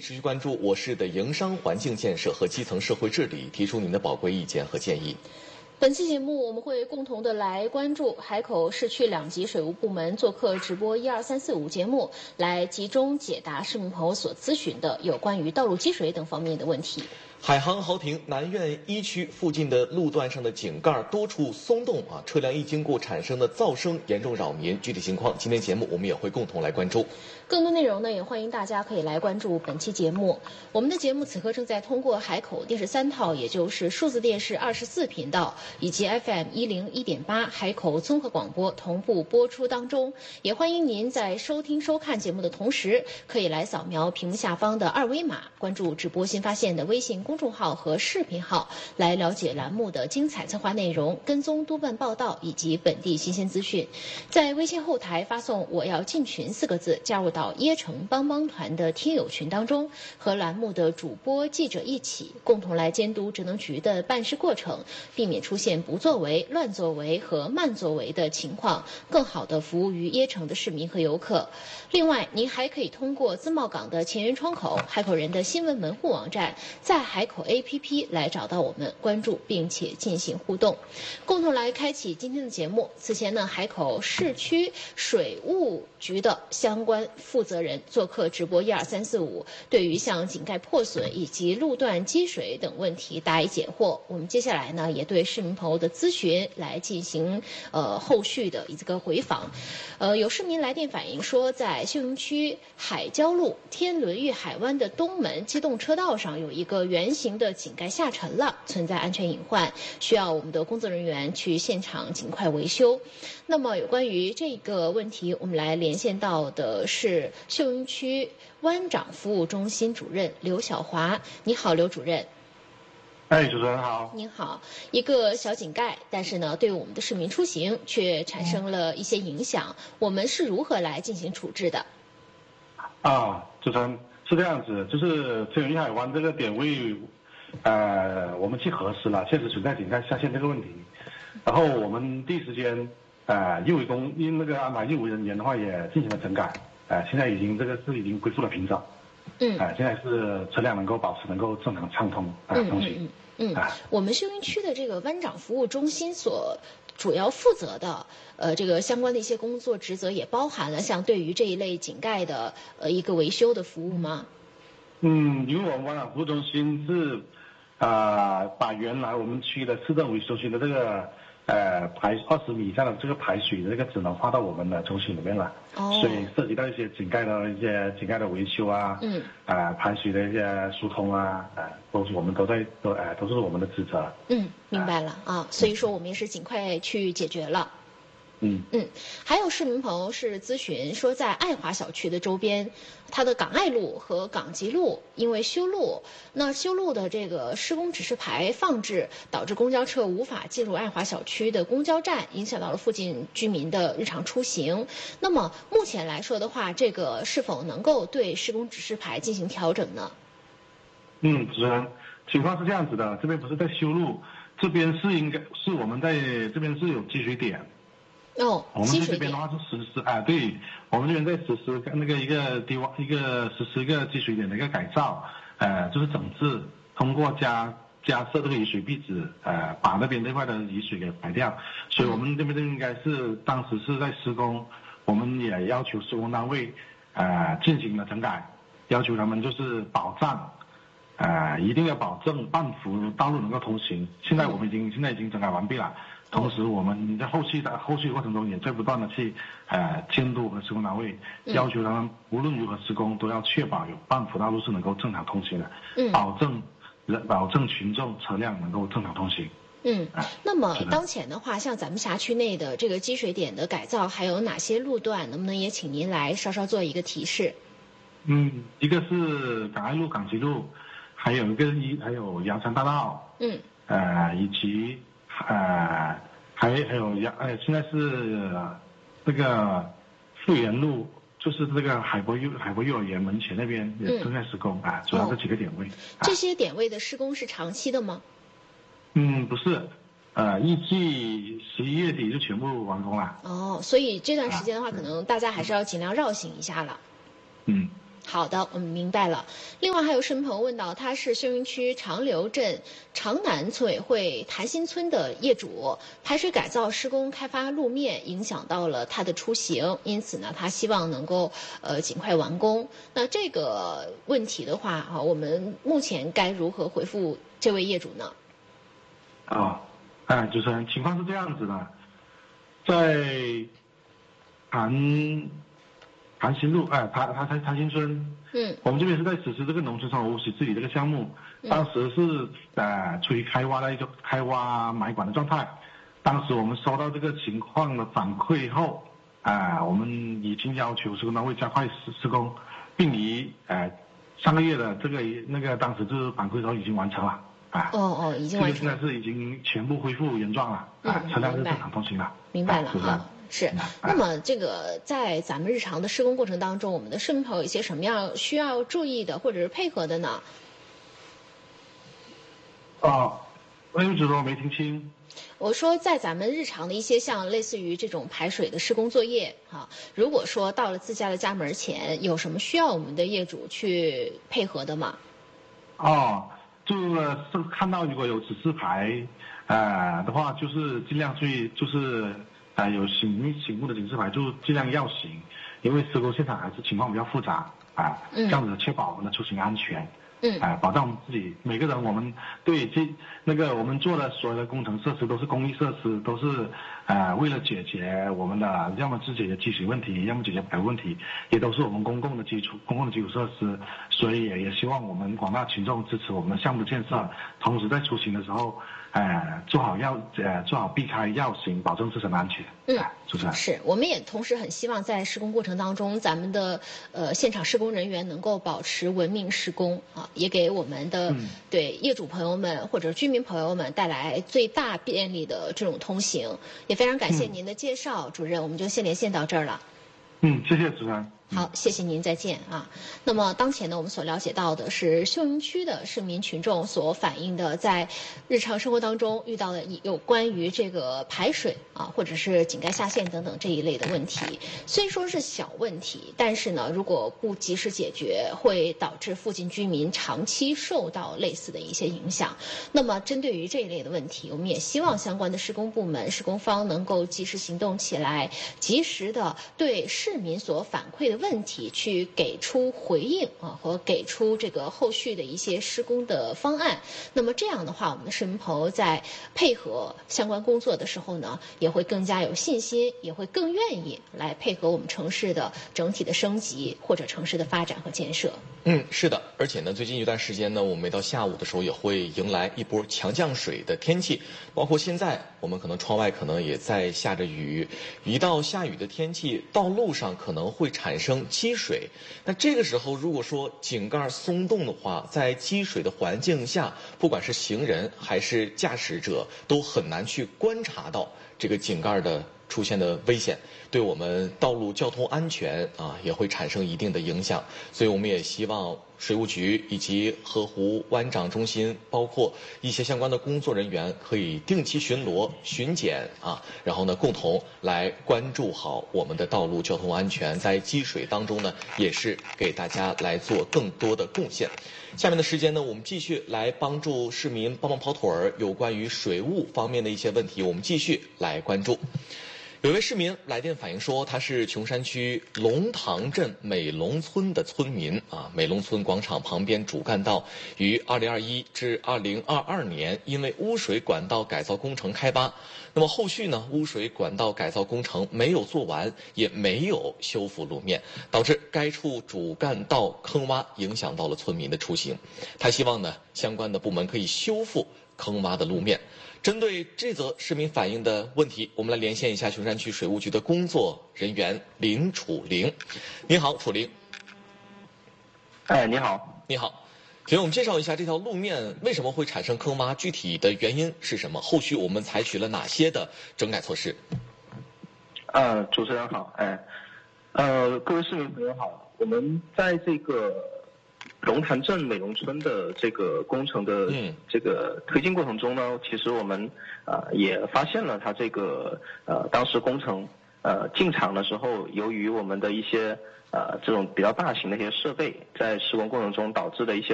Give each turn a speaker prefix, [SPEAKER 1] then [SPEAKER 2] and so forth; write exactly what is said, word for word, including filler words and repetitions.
[SPEAKER 1] 持续关注我市的营商环境建设和基层社会治理，提出您的宝贵意见和建议。
[SPEAKER 2] 本期节目我们会共同的来关注海口市区两级水务部门做客直播一二三四五节目，来集中解答市民朋友所咨询的有关于道路积水等方面的问题。
[SPEAKER 1] 海航豪庭南苑一区附近的路段上的井盖多处松动啊，车辆一经过产生的噪声严重扰民。具体情况，今天节目我们也会共同来关注。
[SPEAKER 2] 更多内容呢，也欢迎大家可以来关注本期节目。我们的节目此刻正在通过海口电视三套，也就是数字电视二十四频道以及 F M 一零一点八海口综合广播同步播出当中。也欢迎您在收听收看节目的同时，可以来扫描屏幕下方的二维码，关注直播新发现的微信公众号和视频号，来了解栏目的精彩策划内容，跟踪督办报道以及本地新鲜资讯。在微信后台发送我要进群四个字，加入到椰城帮帮团的听友群当中，和栏目的主播记者一起共同来监督职能局的办事过程，避免出现不作为、乱作为和慢作为的情况，更好的服务于椰城的市民和游客。另外，您还可以通过自贸港的前沿窗口、海口人的新闻门户网站，在海口 A P P 来找到我们，关注并且进行互动，共同来开启今天的节目。此前呢，海口市区水务局的相关负责人做客直播一二三四五，对于像井盖破损以及路段积水等问题答疑解惑。我们接下来呢，也对市民朋友的咨询来进行呃后续的一个回访。呃，有市民来电反映说，在秀营区海交路天伦峪海湾的东门机动车道上有一个圆形的井盖下沉了，存在安全隐患，需要我们的工作人员去现场尽快维修。那么有关于这个问题，我们来连线到的是秀营区湾长服务中心主任刘晓华。你好，刘主任。
[SPEAKER 3] 哎，主持人好。
[SPEAKER 2] 您好。一个小井盖，但是呢，对我们的市民出行却产生了一些影响，我们是如何来进行处置的？
[SPEAKER 3] 啊，主持人是这样子，就是天伦峪海湾这个点位，呃，我们去核实了，确实存在井盖下陷这个问题。然后我们第一时间，呃，业委工因那个安排业务人员的话也进行了整改，呃，现在已经这个是已经恢复了平整。嗯，哎、呃，现在是车辆能够保持能够正常畅通啊、呃、通行。
[SPEAKER 2] 嗯嗯嗯，我们秀营区的这个湾长服务中心所主要负责的呃这个相关的一些工作职责，也包含了像对于这一类井盖的呃一个维修的服务吗？
[SPEAKER 3] 嗯，因为我们湾长服务中心是啊、呃、把原来我们区的市政维修区的这个呃排二十米以上的这个排水的这个只能划到我们的中心里面了。哦，所以涉及到一些井盖的一些井盖的维修啊，嗯，啊、呃、排水的一些疏通啊，啊、呃、都是我们都在都哎、呃、都是我们的职责。
[SPEAKER 2] 嗯，明白了啊、呃，所以说我们也是尽快去解决了。
[SPEAKER 3] 嗯
[SPEAKER 2] 嗯，还有市民朋友是咨询说，在爱华小区的周边，它的港爱路和港吉路因为修路，那修路的这个施工指示牌放置，导致公交车无法进入爱华小区的公交站，影响到了附近居民的日常出行。那么目前来说的话，这个是否能够对施工指示牌进行调整呢？
[SPEAKER 3] 嗯，主持人，情况是这样子的，这边不是在修路，这边是应该是我们在这边是有积水点。
[SPEAKER 2] 哦，
[SPEAKER 3] 我们在这边的话是实施啊，对，我们这边在实施那个一个低洼一个实施一个积水点的一个改造，呃，就是整治，通过加加设这个雨水壁纸，呃，把那边这块的雨水给排掉。所以我们这边就应该是当时是在施工，我们也要求施工单位，呃，进行了整改，要求他们就是保障，呃，一定要保证半幅道路能够通行。现在我们已经现在已经整改完毕了。同时，我们在后期的后续过程中也在不断的去呃监督和施工单位，要求他们无论如何施工都要确保有半幅道路是能够正常通行的，嗯，保证人保证群众车辆能够正常通行。
[SPEAKER 2] 嗯，那么当前的话，像咱们辖区内的这个积水点的改造，还有哪些路段？能不能也请您来稍稍做一个提示？
[SPEAKER 3] 嗯，一个是港爱路、港吉路，还有一个一还有阳山大道，嗯，呃，以及。呃，还还有杨呃，现在是那个富源路，就是这个海博幼海博幼儿园门前那边也正在施工啊、嗯，主要这几个点位、哦
[SPEAKER 2] 啊。这些点位的施工是长期的吗？
[SPEAKER 3] 嗯，不是，呃，预计十一月底就全部完工了。
[SPEAKER 2] 哦，所以这段时间的话，啊、可能大家还是要尽量绕行一下了。
[SPEAKER 3] 嗯。
[SPEAKER 2] 好的，我们明白了。另外还有市民朋友问到，他是秀云区长流镇长南村委会潭心村的业主，排水改造施工开发路面影响到了他的出行，因此呢，他希望能够呃尽快完工。那这个问题的话啊，我们目前该如何回复这位业主呢？
[SPEAKER 3] 啊，哎，主持人，情况是这样子的，在潭潭心路，哎，潭潭潭潭心村，
[SPEAKER 2] 嗯，
[SPEAKER 3] 我们这边是在实施这个农村生活无水治理这个项目，当时是呃处于开挖的一个开挖埋管的状态，当时我们收到这个情况的反馈后，啊、呃，我们已经要求施工单位加快施施工，并于呃上个月的这个那个当时就是反馈时候已经完成了。啊，
[SPEAKER 2] 哦哦，已经完成了。
[SPEAKER 3] 这个现在是已经全部恢复原状了，啊，
[SPEAKER 2] 嗯，
[SPEAKER 3] 车辆是正常通行了。
[SPEAKER 2] 明白了
[SPEAKER 3] 啊，
[SPEAKER 2] 是。那么这个在咱们日常的施工过程当中，我们的市民朋友有一些什么样需要注意的或者是配合的呢？
[SPEAKER 3] 哦，我有指说没听清。
[SPEAKER 2] 我说，在咱们日常的一些像类似于这种排水的施工作业啊，如果说到了自家的家门前，有什么需要我们的业主去配合的吗？
[SPEAKER 3] 哦。就是看到如果有指示牌，呃的话，就是尽量注意，就是呃有醒醒目的警示牌，就尽量要醒，因为施工现场还是情况比较复杂啊、呃嗯，这样子确保我们的出行安全，
[SPEAKER 2] 嗯，
[SPEAKER 3] 啊、呃，保障我们自己每个人，我们对这那个我们做的所有的工程设施都是公益设施，都是呃为了解决我们的要么是解决积水问题，要么解决排污问题，也都是我们公共的基础公共的基础设施。所以也也希望我们广大群众支持我们的项目的建设，同时在出行的时候，呃，做好要呃做好避开绕行，保证自身的安全。
[SPEAKER 2] 嗯，
[SPEAKER 3] 主持人，
[SPEAKER 2] 是，我们也同时很希望在施工过程当中，咱们的呃现场施工人员能够保持文明施工啊，也给我们的、嗯、对业主朋友们或者居民朋友们带来最大便利的这种通行。也非常感谢您的介绍，嗯、主任，我们就先连线到这儿了。
[SPEAKER 3] 嗯，谢谢主任。
[SPEAKER 2] 好，谢谢您，再见啊。那么当前呢，我们所了解到的是秀云区的市民群众所反映的，在日常生活当中遇到的有关于这个排水啊，或者是井盖下陷等等这一类的问题。虽说是小问题，但是呢，如果不及时解决，会导致附近居民长期受到类似的一些影响。那么针对于这一类的问题，我们也希望相关的施工部门、施工方能够及时行动起来，及时的对市民所反馈的问题去给出回应啊，和给出这个后续的一些施工的方案。那么这样的话，我们的市民朋友在配合相关工作的时候呢，也会更加有信心，也会更愿意来配合我们城市的整体的升级或者城市的发展和建设。
[SPEAKER 1] 嗯，是的，而且呢，最近一段时间呢，我们每到下午的时候也会迎来一波强降水的天气，包括现在我们可能窗外可能也在下着雨，一到下雨的天气，道路上可能会产生积水。那这个时候，如果说井盖松动的话，在积水的环境下，不管是行人还是驾驶者，都很难去观察到这个井盖的出现的危险，对我们道路交通安全啊也会产生一定的影响。所以我们也希望水务局以及河湖湾长中心，包括一些相关的工作人员，可以定期巡逻巡检啊，然后呢共同来关注好我们的道路交通安全，在积水当中呢也是给大家来做更多的贡献。下面的时间呢，我们继续来帮助市民帮忙跑腿儿，有关于水务方面的一些问题，我们继续来关注。有位市民来电反映说，他是琼山区龙塘镇美龙村的村民啊。美龙村广场旁边主干道于二零二一至二零二二年因为污水管道改造工程开挖，那么后续呢，污水管道改造工程没有做完，也没有修复路面，导致该处主干道坑洼，影响到了村民的出行。他希望呢，相关的部门可以修复坑洼的路面。针对这则市民反映的问题，我们来连线一下琼山区水务局的工作人员林楚玲。您好，楚玲。
[SPEAKER 4] 哎，你好。
[SPEAKER 1] 你好，请我们介绍一下这条路面为什么会产生坑洼，具体的原因是什么？后续我们采取了哪些的整改措施？
[SPEAKER 4] 呃，主持人好，哎，呃，各位市民朋友好，我们在这个龙潭镇美龙村的这个工程的这个推进过程中呢，其实我们呃也发现了它这个呃当时工程呃进场的时候，由于我们的一些呃这种比较大型的一些设备在施工过程中导致的一些